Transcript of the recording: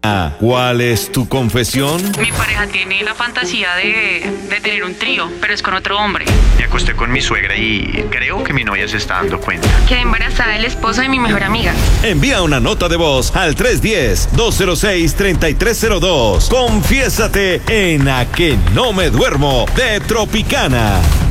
¿Cuál es tu confesión? Mi pareja tiene la fantasía de tener un trío, pero es con otro hombre. Me acosté con mi suegra y creo que mi novia se está dando cuenta. Quedé embarazada del esposo de mi mejor amiga. Envía una nota de voz al 310-206-3302. Confiésate en A que no me duermo de Tropicana.